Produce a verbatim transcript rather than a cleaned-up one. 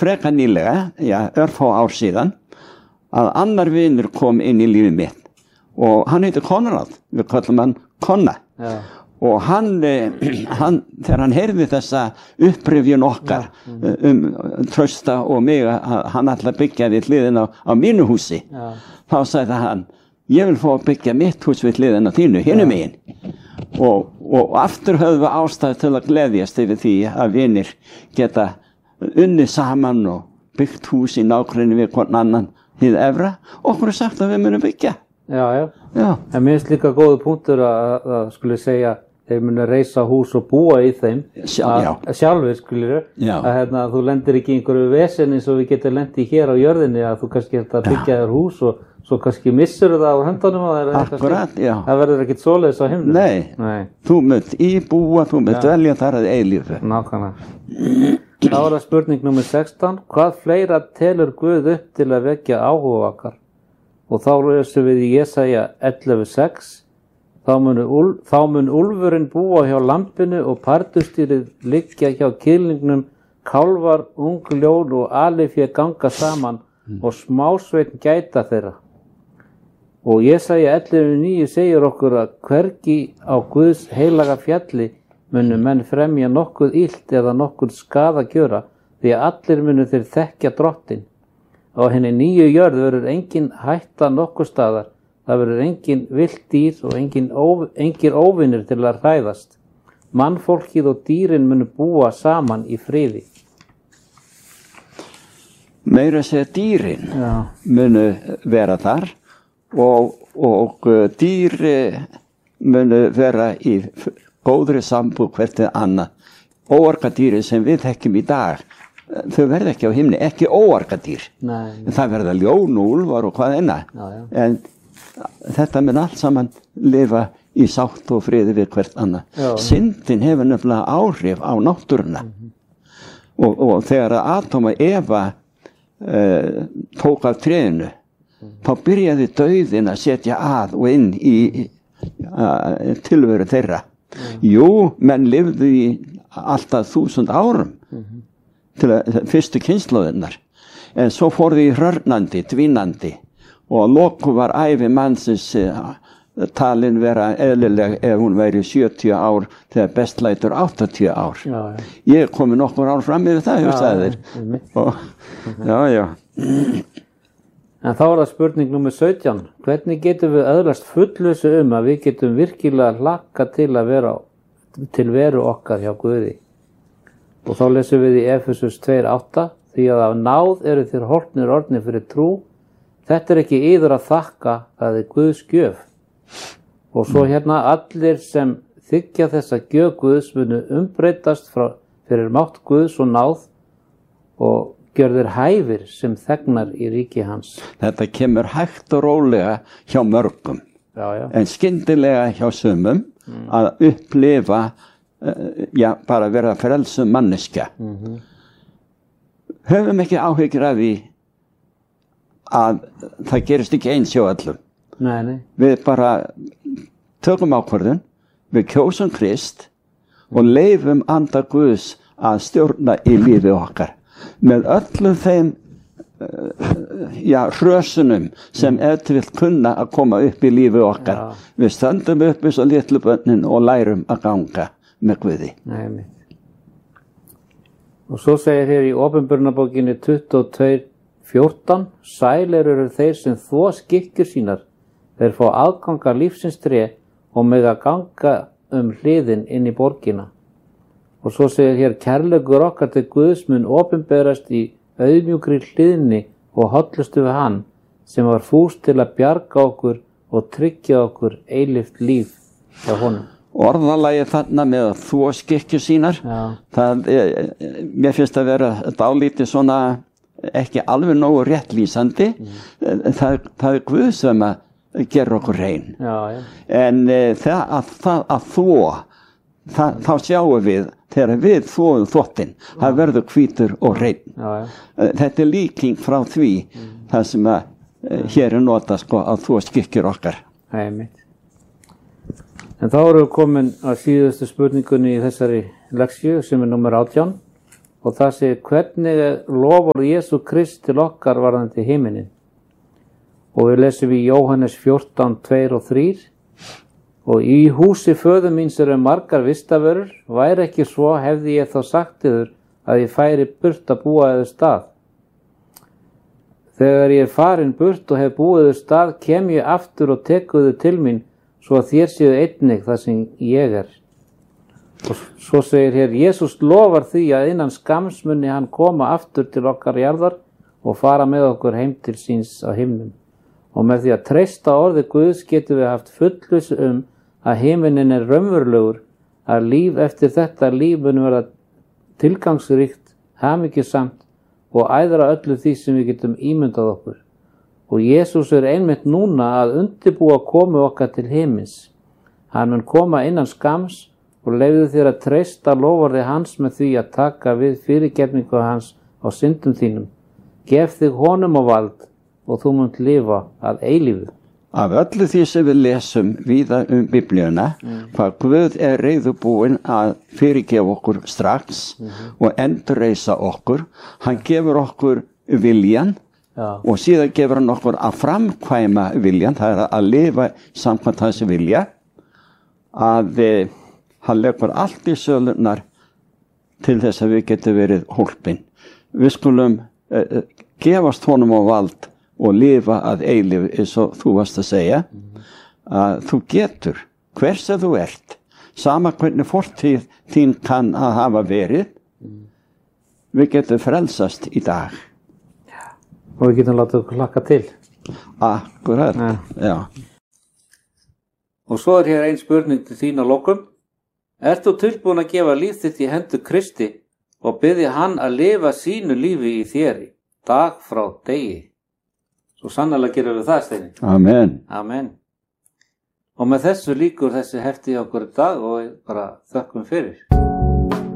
freka nýlega, já, örfá ár síðan, að annar vinur kom inn í lífið mitt og hann heitir Konrad, við kallum hann Konna. Já. Og hann, hann, þegar hann heyrði þessa upprifjun okkar ja. um Trausta og mig að hann ætla að byggja við hliðin á, á mínu húsi, ja. Þá sagði hann, ég vil fá að byggja mitt hús við hliðin á þínu, hinum megin. Og, og aftur höfum við ástæðu til að gleðjast yfir því að vinir geta unnið saman og byggt hús í nágrenni við hvern annan hið efra. Okkur er sagt að við munum byggja. Já, já. Já. En mér finnst líka góðu punktur að, að skulle segja þeir munu reisa hús og búa í þeim Sjálf, að, sjálfur skilur að hérna, þú lendir ekki í einhverju vesen eins og við getum lendið hér á jörðinni að þú kannski hægt að byggja þér hús og svo kannski missur það á höndunum og það, Akkurat, kannski, það verður ekkert svoleiðis á himnum. Nei, Nei, þú munt íbúa, þú munt velja þar að eilífu. Nákvæmlega. Þá er það spurning númer sextán. Hvað fleira telur Guð upp til að vekja áhuga okkar? Og þá lesum við í Jesaja ellefu sex. Þá mun, úl, þá mun úlfurinn búa hjá lambinu og pardustýrið liggja hjá kýrlingnum, kálfar, ung ljón og alifé ganga saman mm. og smásveinn gæta þeirra. Og Jesaja ellefu níu segir okkur að hvergi á Guðs heilaga fjalli munu menn fremja nokkuð illt eða nokkuð skaða gjöra, því að allir munu þeir þekkja drottinn. Á henni nýju jörð verður engin hætta nokkuð staðar. Það verður engin villt dýr og engin óv, engir óvinir til að hræðast. Mannfólkið og dýrin munu búa saman í friði. Meira að segja dýrin Já. Munu vera þar og, og dýr munu vera í góðri sambúð hvert við annað. Óargadýri sem við þekkjum í dag, þau verða ekki á himni, ekki óargadýr. Nei, nei. Það verða ljón og úlfar og hvað enna. Já, já. En þetta mun allt saman lifa í sátt og friði við hvert annað. Já. Syndin hefur nefnilega áhrif á náttúruna. Mm-hmm. og, og þegar að Adam og Eva uh, tók af trénu, mm. þá byrjaði dauðin að setja að og inn í uh, tilveru þeirra. Mm. Jú, menn lifðu í alltaf þúsund árum mm-hmm. til að, fyrstu kynslóðinnar, en svo fór því hrörnandi, dvínandi og að loku var ævi mannsins uh, talin vera eðlileg ef hún væri sjötíu ár þegar best lætur áttatíu ár. Já, já. Ég er komið nokkur ár fram yfir það, hugsaði þér. Og, já, já. En þá er það spurning númer sautján. Hvernig getum við öðlast fullvissu um að við getum virkilega hlakka til að vera til veru okkar hjá Guði? Og þá lesum við í Efesus tvö átta, því að af náð eru þér horfnir orðnir fyrir trú. Þetta er ekki yður að þakka, það er Guðs gjöf. Og svo hérna allir sem þiggja þessa gjöf Guðs munu umbreytast frá, fyrir mátt Guðs og náð og gjörðir hæfir sem þegnar í ríki hans. Þetta kemur hægt og rólega hjá mörgum, já, já. En skyndilega hjá sumum mm. að upplifa, uh, já, bara vera frelsum manneskja. Mm-hmm. Höfum ekki áhyggjur af því að það gerist ekki eins hjá öllum. Nei, nei. Við bara tökum ákvörðun, við kjósum Krist og leifum anda Guðs að stjórna í lífi okkar með öllum þeim uh, já, hrösunum sem mm. ef til vill kunna að koma upp í lífi okkar. Já. Við stöndum upp eins og litlu börnin og lærum að ganga með Guði. Nei, nei. Og svo segir hér í Opinberunarbókinni tuttugu og tvö fjórtán, sælir eru þeir sem þvo skikkjur sínar, þeir fá aðganga lífsins tré og mega ganga um hliðin inn í borgina. Og svo segir hér, kærleikur okkar til Guðs mun opinberast í auðmjúkri hliðinni og hollustu við hann, sem var fús til að bjarga okkur og tryggja okkur eilíft líf hjá honum. Orðalagi þarna með að þvo skikkjur sínar, Já. það, mér finnst að vera dálítið svona ekki alveg nógu réttlýsandi. Mm. Það, það er Guð sem að gera okkur hrein. Já, já. En e, það að, það, að þvo, það, þá sjáum við, þegar við þvoum þvottinn, það verður hvítur og hrein. Já, já. Þetta er líking frá því, mm. það sem að e, hér er notað sko, að þvo skikkjur okkar. Það er mitt. En þá erum við komin að síðustu spurningunni í þessari leksíu sem er númer átján. og það segir hvernig lofar Jesú Krist til okkar varðandi himinin. Og við lesum í Jóhannes fjórtán, tvö og þrjú. Og í húsi föður míns eru margar vistavörur, væri ekki svo hefði ég þá sagt yður að ég færi burt að búa yður stað. Þegar ég er farin burt og hef búið yður stað, kem ég aftur og teku yður til mín, svo að þér séu einnig það sem ég er. Og svo segir hér, Jesús lofar því að innan skams muni hann koma aftur til okkar jarðar og fara með okkur heim til síns á himnum. Og með því að treysta orði Guðs getum við haft fullvissu um að himinin er raunverulegur, að líf eftir þetta líf mun verða tilgangsríkt, hamingjusamt og æðra öllu því sem við getum ímyndað okkur. Og Jesús er einmitt núna að undirbúa komu okkar til himins. Hann mun koma innan skams og leyfðu þér að treysta loforði hans með því að taka við fyrirgefningu hans á syndum þínum. Gef þig honum á vald og þú munt lifa að eilífu. Af öllu því sem við lesum víða um Biblíuna, mm. hvað Guð er reiðubúinn að fyrirgefa okkur strax mm-hmm. og endurreisa okkur. Hann gefur okkur viljan ja. Og síðan gefur hann okkur að framkvæma viljan, það er að lifa samkvæmt þessi vilja, að eh, hann leggur allt í sölunar til þess að við getum verið hólpin. Við skulum eh, gefast honum á vald og lifa að eilífu, eins og þú varst að segja, að þú getur, hvers að þú ert, sama hvernig fortíð þín kann að hafa verið, við getum frelsast í dag. Og við getum látið okkur hlakka til. Akkurat, ja. Já. Og svo er hér ein spurning til þín að lokum. Ert þú tilbúin að gefa líf þitt í hendur Kristi og biðja hann að lifa sínu lífi í þér, dag frá degi? Svo sannarlega gerum við það, Steini. Amen. Amen. Og með þessu lýkur þessi hefti hjá okkur í dag og bara þökkum fyrir.